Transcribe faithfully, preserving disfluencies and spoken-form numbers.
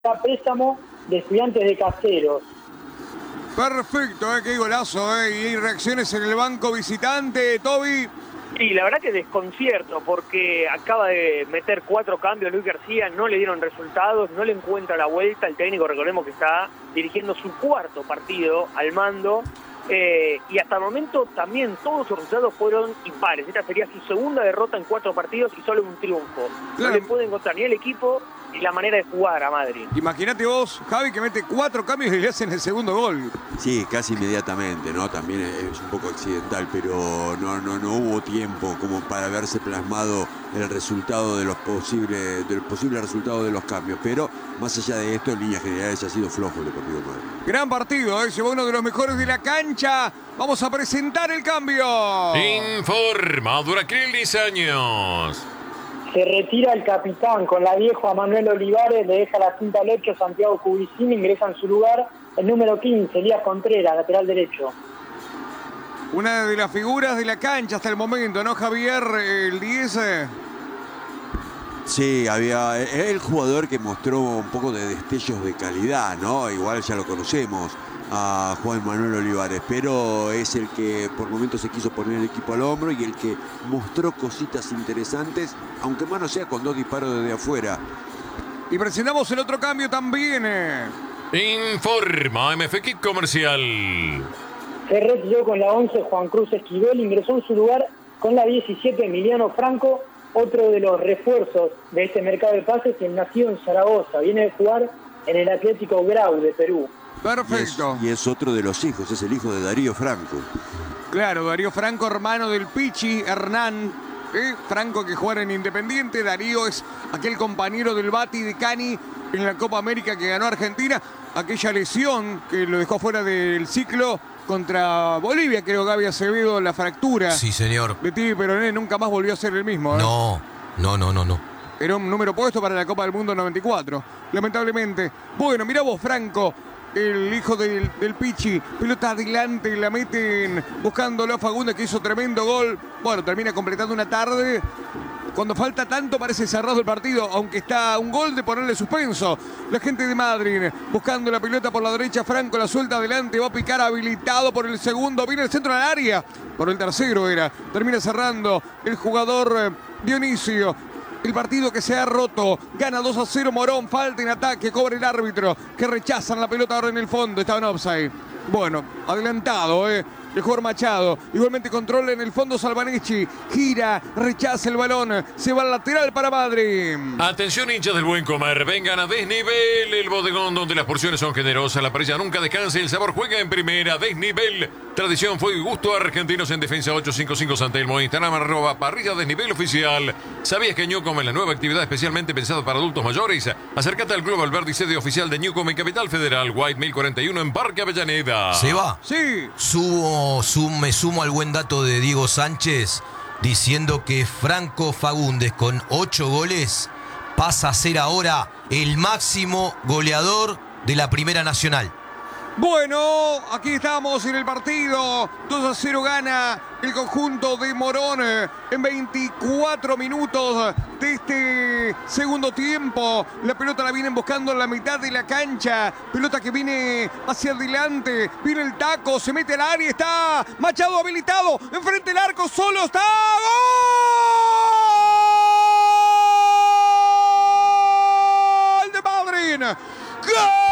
préstamo de Estudiantes de Caseros. Perfecto, eh, qué golazo, eh, y reacciones en el banco visitante, Toby. Sí, la verdad que desconcierto, porque acaba de meter cuatro cambios Luis García, no le dieron resultados, no le encuentra la vuelta. El técnico, recordemos que está dirigiendo su cuarto partido al mando, eh, y hasta el momento también todos sus resultados fueron impares. Esta sería su segunda derrota en cuatro partidos y solo un triunfo. Claro. No le puede encontrar ni el equipo ni la manera de jugar a Madrid. Imagínate vos, Javi, que mete cuatro cambios y le hacen el segundo gol. Sí, casi inmediatamente, ¿no? También es un poco accidental, pero no, no, no hubo tiempo como para verse plasmado el resultado de los posibles, del posible resultado de los cambios. Pero más allá de esto, en líneas generales ha sido flojo el Deportivo Madrid. Gran partido, ¿eh? Llevó uno de los mejores de la cancha. Vamos a presentar el cambio. Informa Duracril diez años. Se retira el capitán con la vieja a Manuel Olivares, le deja la cinta al ocho Santiago Cubicini, ingresa en su lugar el número quince, Elías Contreras, lateral derecho. Una de las figuras de la cancha hasta el momento, ¿no, Javier? El diez. Eh. Sí, había el jugador que mostró un poco de destellos de calidad, ¿no? Igual ya lo conocemos a Juan Manuel Olivares, pero es el que por momentos se quiso poner el equipo al hombro y el que mostró cositas interesantes, aunque más no sea con dos disparos desde afuera. Y presentamos el otro cambio también. Eh. Informa M F Kit Comercial. Se retiró con la once Juan Cruz Esquivel, ingresó en su lugar con la diecisiete Emiliano Franco, otro de los refuerzos de este mercado de pases, que nació en Zaragoza, viene de jugar en el Atlético Grau de Perú. Perfecto. Y es, y es otro de los hijos, es el hijo de Darío Franco. Claro, Darío Franco, hermano del Pichi Hernán. ¿eh? Franco que juega en Independiente. Darío es aquel compañero del Bati de Cani en la Copa América que ganó Argentina. Aquella lesión que lo dejó fuera del ciclo contra Bolivia, creo que había Acevedo, la fractura. Sí, señor. De Tibi Peroné, nunca más volvió a ser el mismo. ¿eh? No, no, no, no, no. Era un número puesto para la Copa del Mundo noventa y cuatro, lamentablemente. Bueno, mirá vos, Franco, el hijo del, del Pichi, pelota adelante, la meten buscándolo a Fagundes, que hizo tremendo gol. Bueno, termina completando una tarde. Cuando falta tanto parece cerrado el partido, aunque está un gol de ponerle suspenso. La gente de Madrid buscando la pelota por la derecha, Franco la suelta adelante, va a picar habilitado por el segundo, viene el centro del área, por el tercero era. Termina cerrando el jugador Dionisio. El partido que se ha roto, gana dos a cero Morón, falta en ataque, cobra el árbitro, que rechazan la pelota ahora en el fondo, estaba en offside. Bueno, adelantado, eh. El jugador Machado, igualmente controla en el fondo Salvanechi, gira, rechaza el balón, se va al lateral para Madrid. Atención hinchas del buen comer, vengan a Desnivel, el bodegón donde las porciones son generosas, la parrilla nunca descansa y el sabor juega en primera. Desnivel, tradición, fuego y gusto argentinos en defensa. Ocho cinco cinco San Telmo, Instagram arroba parrilla Desnivel oficial. ¿Sabías que Newcom es la nueva actividad especialmente pensada para adultos mayores? Acércate al Club Alberdi, sede oficial de Newcom en Capital Federal, White mil cuarenta y uno en Parque Avellaneda. ¿Se va? Sí. Subo, sum, me sumo al buen dato de Diego Sánchez diciendo que Franco Fagundes con ocho goles pasa a ser ahora el máximo goleador de la Primera Nacional. Bueno, aquí estamos en el partido. dos a cero gana el conjunto de Morón en veinticuatro minutos de este segundo tiempo. La pelota la vienen buscando en la mitad de la cancha. Pelota que viene hacia adelante. Viene el taco, se mete al área. Está Machado habilitado. Enfrente del arco, solo está. ¡Gol de Madrid! ¡Gol!